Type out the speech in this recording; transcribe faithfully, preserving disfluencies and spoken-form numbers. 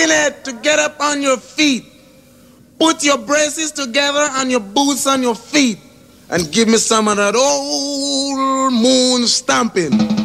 skinhead, to get up on your feet. Put your braces together and your boots on your feet. And give me some of that old moon stomping.